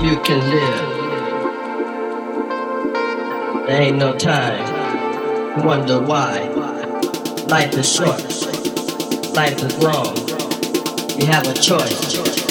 you can live. There ain't no time to wonder why. Life is short, life is long. You have a choice.